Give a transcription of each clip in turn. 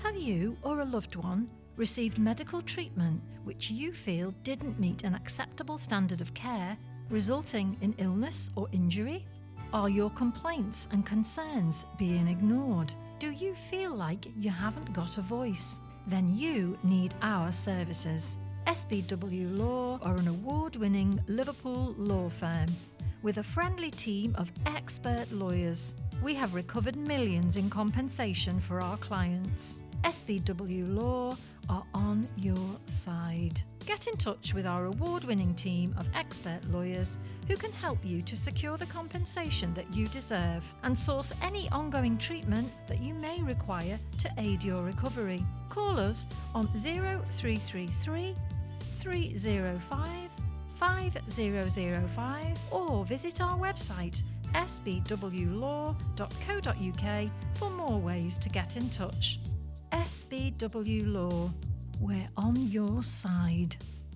Have you or a loved one received medical treatment which you feel didn't meet an acceptable standard of care, resulting in illness or injury? Are your complaints and concerns being ignored? Do you feel like you haven't got a voice? Then you need our services. SBW Law are an award-winning Liverpool law firm with a friendly team of expert lawyers. We have recovered millions in compensation for our clients. SBW Law are on your side. Get in touch with our award-winning team of expert lawyers who can help you to secure the compensation that you deserve and source any ongoing treatment that you may require to aid your recovery. Call us on 0333 305 5005 or visit our website sbwlaw.co.uk for more ways to get in touch. SBW Law, we're on your side.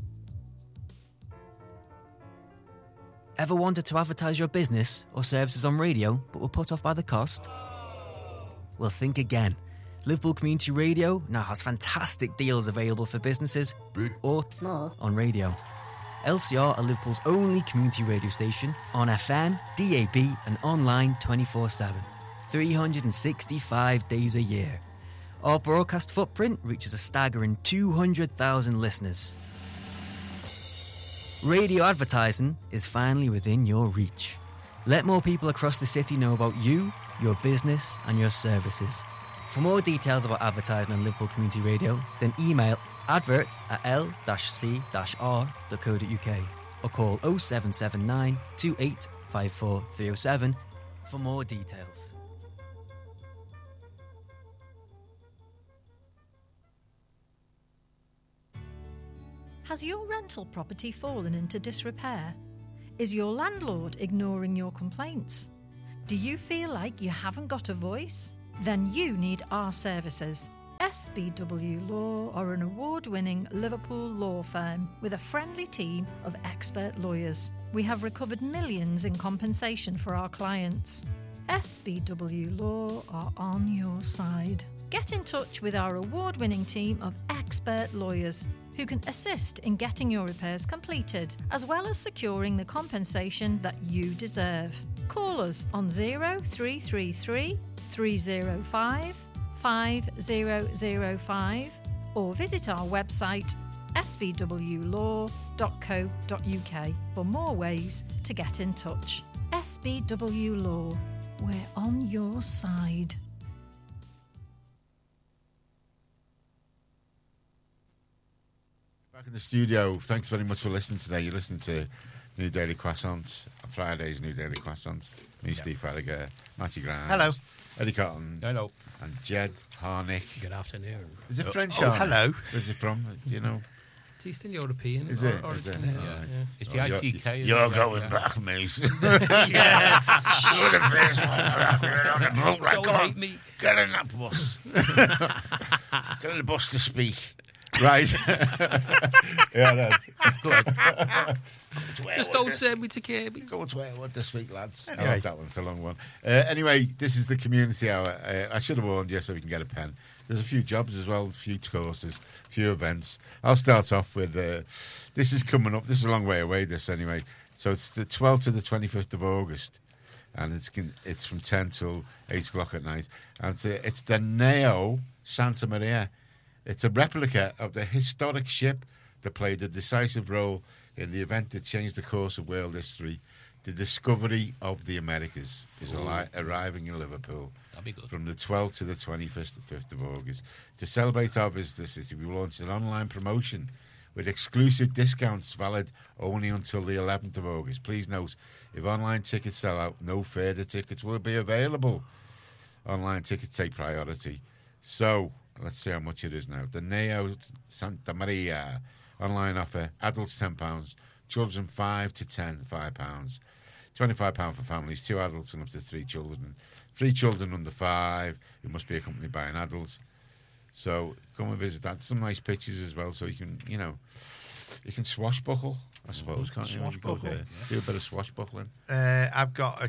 Ever wanted to advertise your business or services on radio but were put off by the cost? Well, think again. Liverpool Community Radio now has fantastic deals available for businesses, big or small, on radio. LCR are Liverpool's only community radio station on FM, DAB and online 24/7, 365 days a year. Our broadcast footprint reaches a staggering 200,000 listeners. Radio advertising is finally within your reach. Let more people across the city know about you, your business and your services. For more details about advertising on Liverpool Community Radio, then email adverts@l-c-r.co.uk or call 0779 2854 307 for more details. Has your rental property fallen into disrepair? Is your landlord ignoring your complaints? Do you feel like you haven't got a voice? Then you need our services. SBW Law are an award-winning Liverpool law firm with a friendly team of expert lawyers. We have recovered millions in compensation for our clients. SBW Law are on your side. Get in touch with our award-winning team of expert lawyers who can assist in getting your repairs completed, as well as securing the compensation that you deserve. Call us on 0333 305 5005 or visit our website sbwlaw.co.uk for more ways to get in touch. SBW Law, we're on your side. Back in the studio, thanks very much for listening today. You're listening to New Daily Croissant, Friday's New Daily Croissant. Me, Steve Farragher, Matty Grimes. Hello. Eddie Cotton. Hello. And Jed Harnick. Good afternoon. Is it French Oh, Harnick? hello. Where's it from? Do you know? It's Eastern European. Is it? Or Is it? yeah, Oh, yeah. it's- It's the Oh, ICK. You're going back, mate. You're the first one. On the boat, right? Don't Come hate on. me. Get in that bus. Get in the bus to speak. Right. Yeah, that's Good. Just don't send me to Kirby. Go to Airwood this week, lads. Anyway. I like that one. It's a long one. Anyway, this is the community hour. I should have warned you so we can get a pen. There's a few jobs as well, a few courses, a few events. I'll start off with, this is coming up. This is a long way away, this anyway. So it's the 12th to the 25th of August. And it's from 10 till 8 o'clock at night. And it's the Neo Santa Maria. It's a replica of the historic ship that played a decisive role in the event that changed the course of world history. The discovery of the Americas is arriving in Liverpool. That'd be good. From the 12th to the 25th of August. To celebrate our visit to the city, we launched an online promotion with exclusive discounts valid only until the 11th of August. Please note, if online tickets sell out, no further tickets will be available. Online tickets take priority. So, let's see how much it is now. The Neo Santa Maria online offer. Adults £10, children 5 to 10, £5. £25 for families, 2 adults and up to 3 children. 3 children under 5 who must be accompanied by an adult. So come and visit that. Some nice pictures as well, so you can, you can swashbuckle, I suppose, can't you? Swashbuckle, Do a bit of swashbuckling. I've got a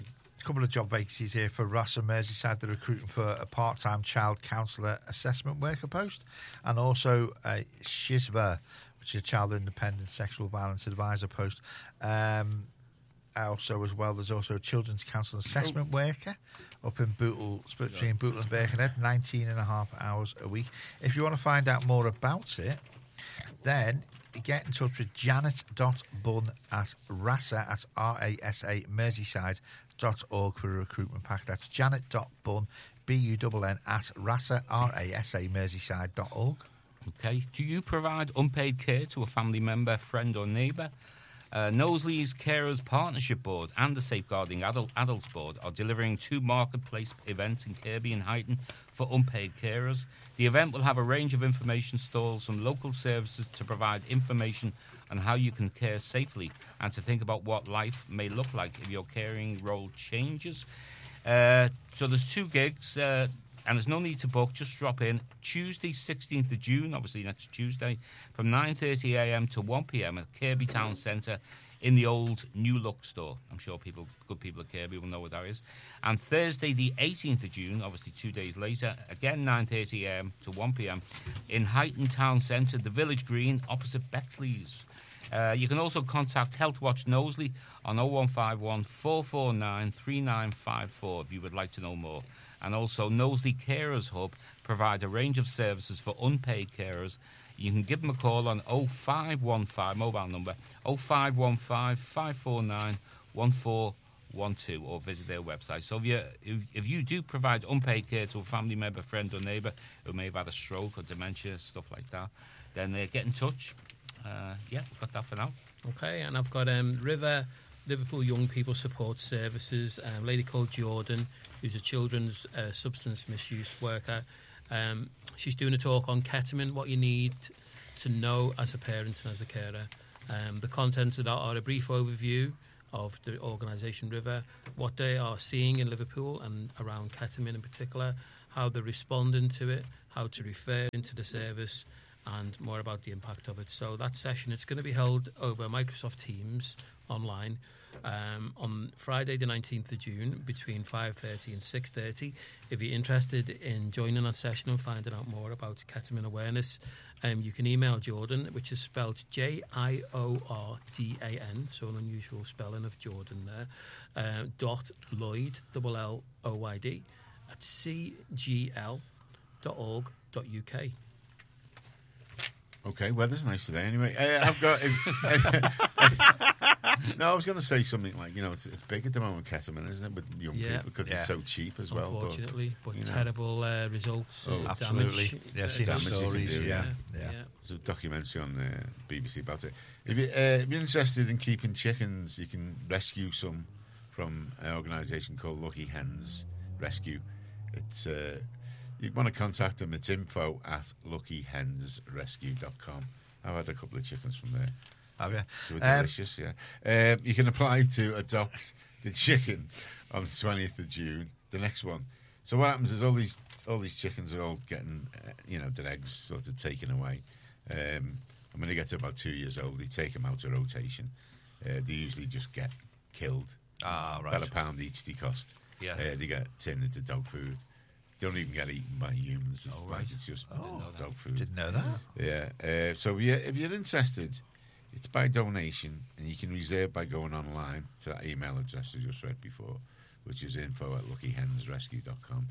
couple of job vacancies here for Ross and Merseyside. They're recruiting for a part-time child counsellor assessment worker post, and also a SHISVA, which is a child independent sexual violence advisor post. Also, as well, there's also a children's counsellor assessment worker up in Bootle, between Bootle and Birkenhead, 19.5 hours a week. If you want to find out more about it, then get in touch with janet.bunn@rasa, that's RASA, Merseyside.org for a recruitment pack. That's janet.bunn, BUNN, @rasa, RASA, Merseyside.org. Okay. Do you provide unpaid care to a family member, friend or neighbour? Knowsley's Carers Partnership Board and the Safeguarding Adults Board are delivering 2 marketplace events in Kirby and Huyton for unpaid carers. The event will have a range of information stalls from local services to provide information on how you can care safely and to think about what life may look like if your caring role changes. So there's 2 gigs, and there's no need to book, just drop in. Tuesday, 16th of June, obviously next Tuesday, from 9:30 a.m. to 1 p.m. at Kirby Town Centre in the old New Look store. I'm sure good people at Kirby will know what that is. And Thursday, the 18th of June, obviously 2 days later, again 9:30 a.m. to 1 p.m. in Huyton Town Centre, the Village Green, opposite Bexley's. You can also contact Health Watch Knowsley on 0151 449 3954 if you would like to know more. And also, Knowsley Carers Hub provide a range of services for unpaid carers. You can give them a call on 0515, mobile number, 0515 549 1412, or visit their website. So if you do provide unpaid care to a family member, friend or neighbour who may have had a stroke or dementia, stuff like that, then get in touch. We've got that for now. Okay, and I've got Liverpool Young People Support Services, a lady called Jordan, who's a children's substance misuse worker. She's doing a talk on ketamine, what you need to know as a parent and as a carer. The contents of that are a brief overview of the organisation River, what they are seeing in Liverpool and around ketamine in particular, how they're responding to it, how to refer into the service, and more about the impact of it. So that session, it's going to be held over Microsoft Teams online on Friday the 19th of June between 5:30 and 6:30. If you're interested in joining that session and finding out more about ketamine awareness, you can email Jordan, which is spelled J-I-O-R-D-A-N, so an unusual spelling of Jordan there, .Lloyd, L-L-O-Y-D, at cgl.org.uk. Okay, weather's nice today anyway. I've got... No, I was going to say something like, it's big at the moment, ketamine, isn't it, with young people, because it's so cheap as well. Unfortunately, but terrible results. Absolutely. Damage. Yeah, seen the stories. Yeah. There's a documentary on BBC about it. If you're interested in keeping chickens, you can rescue some from an organisation called Lucky Hens Rescue. It's... you'd want to contact them. It's info@luckyhensrescue.com. I've had a couple of chickens from there. Have you? They were delicious, yeah. You can apply to adopt the chicken on the 20th of June, the next one. So what happens is all these chickens are all getting, their eggs sort of taken away. And when they get to about 2 years old, they take them out of rotation. They usually just get killed. Right. About £1 each they cost. Yeah. They get turned into dog food. They don't even get eaten by humans. It's it's just dog food. Didn't know that. Yeah. So if you're interested, it's by donation, and you can reserve by going online to that email address I just read before, which is info@luckyhensrescue.com.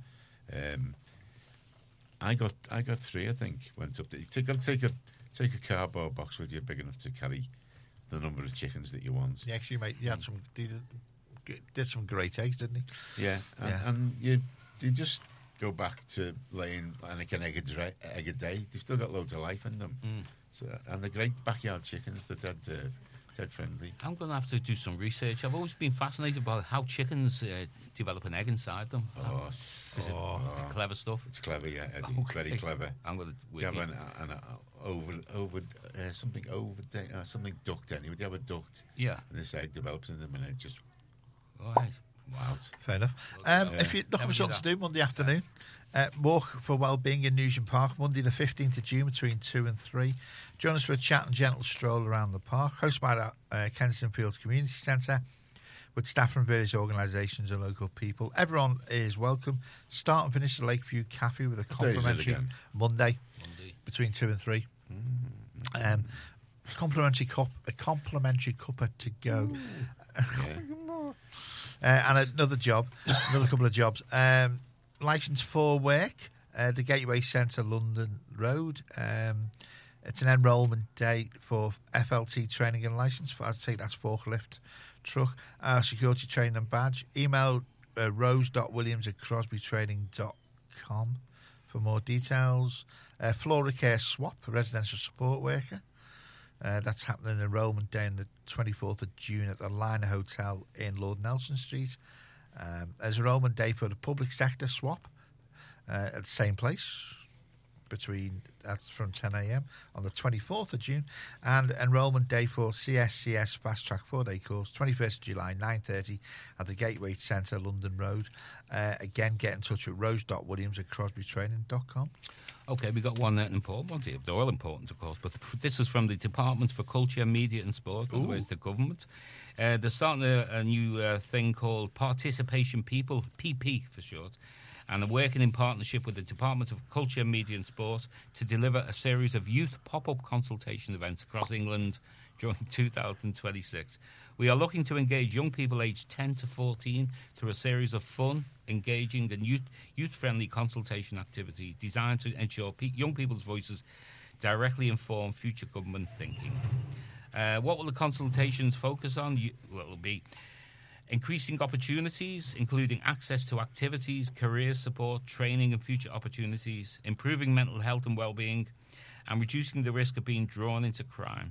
I got 3, I think. Went up there. You've got to take a cardboard box with you big enough to carry the number of chickens that you want. Yeah, actually, mate, he did some great eggs, didn't he? Yeah, and you just go back to laying like an egg a day. They've still got loads of life in them. So, and they're great backyard chickens. They're dead friendly. I'm going to have to do some research. I've always been fascinated about how chickens develop an egg inside them. Is it clever stuff? It's clever, yeah. Eddie. It's very clever. I'm going to... Do you have something duct anyway? Do you have a duct? Yeah. And this egg develops in them and it just... All right. Wow. Fair enough. If you're looking for something to do Monday afternoon, Walk for Wellbeing in Nugent Park, Monday the 15th of June between 2 and 3. Join us for a chat and gentle stroll around the park, hosted by Kensington Fields Community Centre. with staff from various organisations and local people. Everyone is welcome. Start and finish the Lakeview Cafe with a What day is it complimentary again? Monday between 2 and 3. Complimentary cuppa to go. And another couple of jobs. Licence for work, the Gateway Centre, London Road. It's an enrolment day for FLT training and licence. I'd say that's forklift truck. Security training and badge. Email rose.williams@crosbytraining.com for more details. Flora Care Swap, residential support worker. That's happening enrolment day on the 24th of June at the Liner Hotel in Lord Nelson Street. There's enrolment day for the public sector swap at the same place. That's from 10 a.m. on the 24th of June, and enrolment day for CSCS Fast Track 4-day course, 21st of July, 9:30 at the Gateway Centre, London Road. Again, get in touch with rose.williams@crosbytraining.com. Okay, we got one important one here. They're all important, of course, but this is from the Department for Culture, Media and Sport, in other words, the government. They're starting a new thing called Participation People, PP for short, and are working in partnership with the Department of Culture, Media and Sport to deliver a series of youth pop-up consultation events across England during 2026. We are looking to engage young people aged 10 to 14 through a series of fun, engaging and youth-friendly consultation activities designed to ensure young people's voices directly inform future government thinking. What will the consultations focus on? Well, it'll be increasing opportunities, including access to activities, career support, training and future opportunities, improving mental health and well-being, and reducing the risk of being drawn into crime.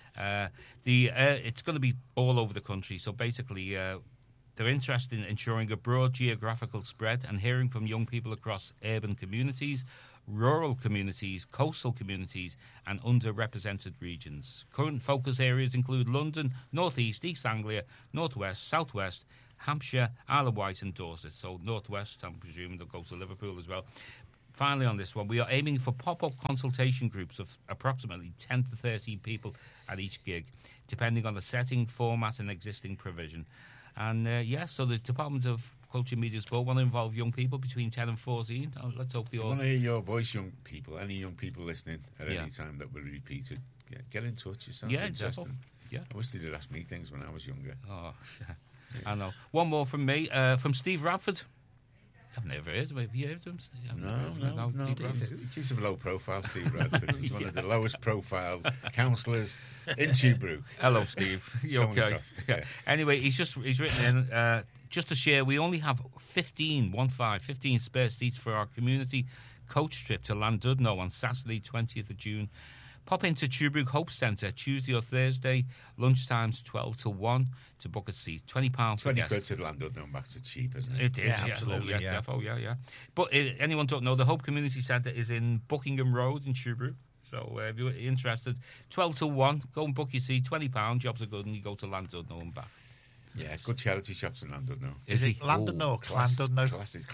It's going to be all over the country, so basically they're interested in ensuring a broad geographical spread and hearing from young people across urban communities, rural communities, coastal communities and underrepresented regions. Current focus areas include London, North East, East Anglia, North West, South West, Hampshire, Isle of Wight and Dorset. So North West, I'm presuming they'll go to Liverpool as well. Finally on this one, we are aiming for pop-up consultation groups of approximately 10 to 13 people at each gig, depending on the setting, format and existing provision. And so the Department of Culture, Media and Sport want to involve young people between 10 and 14. Let's hope they all... I want to hear your voice, young people. Any young people listening at any time that will repeat it, get in touch. It sounds interesting. Exactly. Yeah. I wish they did ask me things when I was younger. Oh, yeah. I know. One more from me, from Steve Radford. I've never heard of him. Have you heard of him? No. He keeps a low profile, Steve Radford. He's one of the lowest profile councillors in Tubrook. Hello, Steve. You okay? Yeah. Anyway, he's written in, just to share, we only have 15 spare seats for our community coach trip to Llandudno on Saturday, 20th of June. Pop into Tubrook Hope Centre Tuesday or Thursday, lunchtimes 12 to 1 to book a seat. £20 for £20 guests. to Llandudno and back to cheap, isn't it? It is, Yeah, absolutely, yeah. Yeah. But anyone don't know, the Hope Community Centre is in Buckingham Road in Tubrook. So if you're interested, 12 to 1, go and book your seat, £20, jobs are good, and you go to Llandudno and back. Yeah, good charity shops in Llandudno. Is it Llandudno or Llandudno?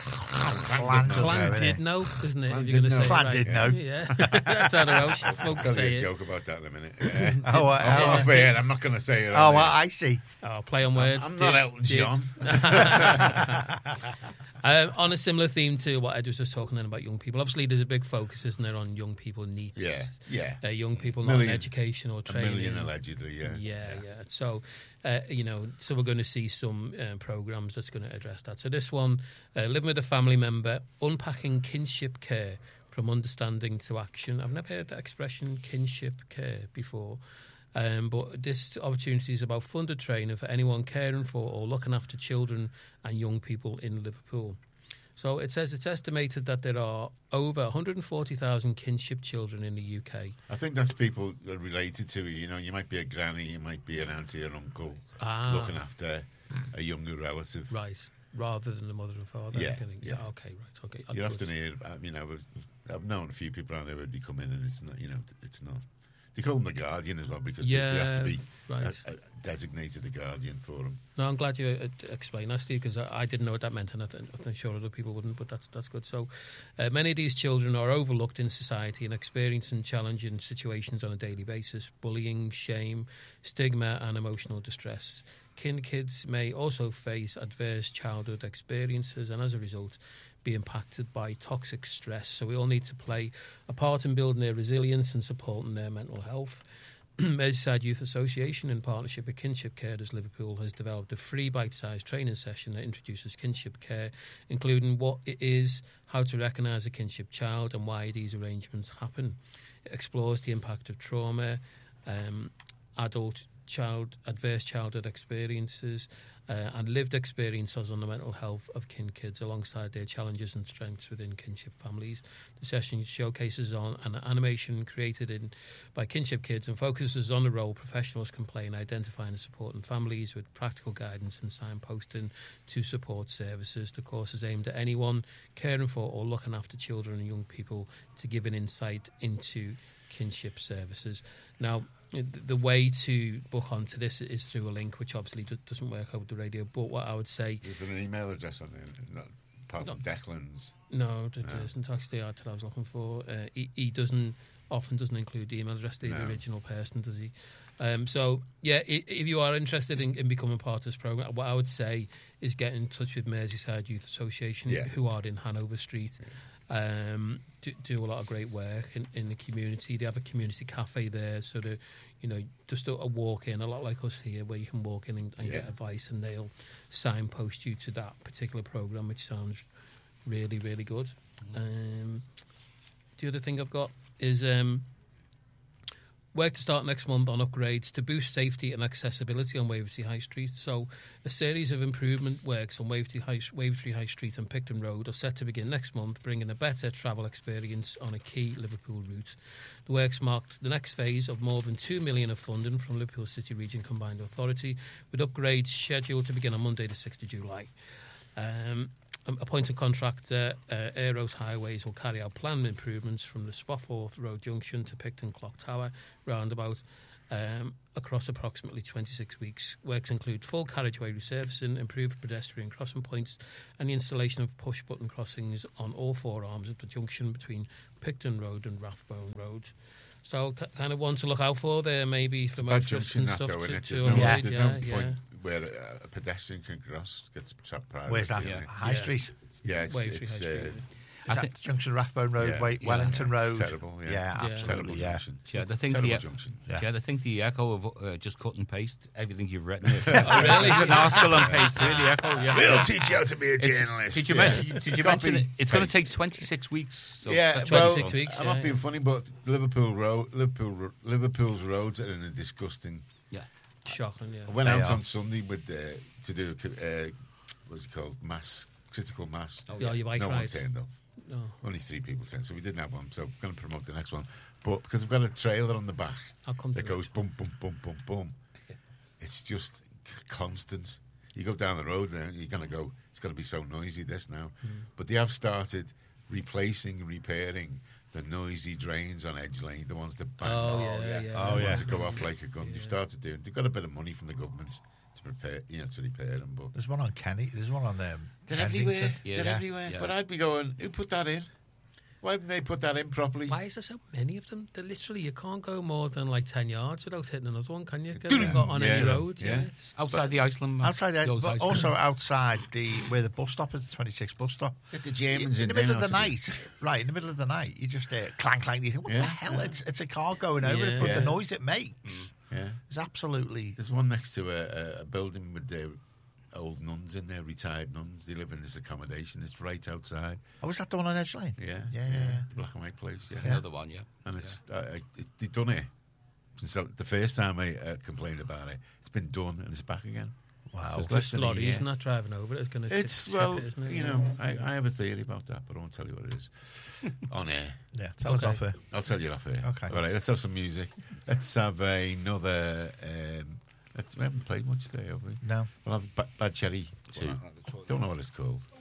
Llandudno, isn't it? If you're going to say Llandudno. Yeah. That's how the Welsh folks I'll tell say you a it. joke about that in a minute. Oh, fair. I'm not going to say it. I see. Oh, play on words. I'm not Elton John. On a similar theme to what Ed was just talking about young people, obviously there's a big focus, isn't there, on young people needs. Yeah. Young people not in education or training. $1 million allegedly, yeah. So, so we're going to see some programmes that's going to address that. So this one, living with a family member, unpacking kinship care from understanding to action. I've never heard that expression, kinship care, before. But this opportunity is about funded training for anyone caring for or looking after children and young people in Liverpool. So it says it's estimated that there are over 140,000 kinship children in the UK. I think that's people that are related to you. You might be a granny, you might be an auntie or uncle looking after a younger relative. Right, rather than the mother and father. Yeah. Okay, right. Okay. You often hear, I've known a few people out there who would come in and it's not, it's not. They call them the guardian as well because they have to be designated a guardian for them. No, I'm glad you explained that, Steve, because I didn't know what that meant, and I'm sure other people wouldn't, but that's good. So many of these children are overlooked in society and experiencing challenging situations on a daily basis, bullying, shame, stigma and emotional distress. kin kids may also face adverse childhood experiences and as a result be impacted by toxic stress. So we all need to play a part in building their resilience and supporting their mental health. Merseyside Youth Association, in partnership with Kinship Carers Liverpool, has developed a free bite-sized training session that introduces kinship care, including what it is, how to recognise a kinship child and why these arrangements happen. It explores the impact of trauma, adverse childhood experiences and lived experiences on the mental health of kin kids alongside their challenges and strengths within kinship families. The session showcases on an animation created by kinship kids and focuses on the role professionals can play in identifying and supporting families with practical guidance and signposting to support services. The course is aimed at anyone caring for or looking after children and young people to give an insight into kinship services. Now, the way to book onto this is through a link, which obviously doesn't work over the radio. But what I would say... Is there an email address on there? Not apart from Declan's? No, there isn't. Actually, that's what I was looking for. He often doesn't include the email address of the original person, does he? So, yeah, if you are interested in becoming part of this programme, what I would say is get in touch with Merseyside Youth Association, who are in Hanover Street. Do a lot of great work in the community. They have a community cafe there, so that just a walk in, a lot like us here, where you can walk in and get advice, and they'll signpost you to that particular programme, which sounds really, really good. The other thing I've got is work to start next month on upgrades to boost safety and accessibility on Wavertree High Street. So a series of improvement works on Wavertree High Street and Picton Road are set to begin next month, bringing a better travel experience on a key Liverpool route. The works marked the next phase of more than £2 million of funding from Liverpool City Region Combined Authority, with upgrades scheduled to begin on Monday the 6th of July. Appointed contractor Aeros Highways will carry out planned improvements from the Spofford Road Junction to Picton Clock Tower roundabout across approximately 26 weeks. Works include full carriageway resurfacing, improved pedestrian crossing points, and the installation of push-button crossings on all four arms of the junction between Picton Road and Rathbone Road. So kind of one to look out for there, maybe for motorists and stuff to avoid. There's no point where a pedestrian can cross, gets priority. Where's that? High Street? Yeah, it's High Street. Is that the junction of Rathbone Road, Wellington Road? It's terrible, Absolutely, junction. Yeah, I think the Echo of just cut and paste everything you've written. Really? It's an article on page 2 of the Echo. Yeah. We'll teach you how to be a journalist. Did you mention it? It's going to take 26 weeks. So yeah, 26 weeks. I'm not being funny, but Liverpool's roads are in a disgusting. Yeah, shocking. Yeah, I went out on Sunday with to do what's it called, critical mass. Your bike no ride. one turned up. No. Only 3 people turned, so we didn't have one. So I'm going to promote the next one, but because we've got a trailer on the back that goes boom, boom, boom, boom, boom. It's just constant. You go down the road there, you're going to go. It's going to be so noisy. This now, but they have started repairing the noisy drains on Edge Lane, the ones that bang, the ones that go off like a gun. They've started doing. They've got a bit of money from the government to prepare, to repair them. But there's one on Kenny. There's one on them. They're everywhere. They're everywhere. But I'd be going, who put that in? Why didn't they put that in properly? Why is there so many of them? They're literally, you can't go more than like 10 yards without hitting another one, can you? On any road. Yeah. Outside the Iceland. But also outside where the bus stop is, the 26 bus stop. Get the Germans in the middle of the night. Right, in the middle of the night, you just hear clang, clang. You think, what the hell? It's a car going over it, but the noise it makes is absolutely... There's one next to a building with the old nuns in there, retired nuns. They live in this accommodation. It's right outside. Oh, is that the one on Edge Lane? Yeah. The black and white place, Another one, And it's they've done it since the first time I complained about it. It's been done and it's back again. Wow. So it's less than a year. Isn't that driving over it? It's going to it, isn't it? I have a theory about that, but I won't tell you what it is. On air. Yeah, tell us off air. I'll tell you off air. Okay. All right, let's have some music. Let's have another... we haven't played much today, have we? No. We'll have Bad Cherry 2. Don't know what it's called.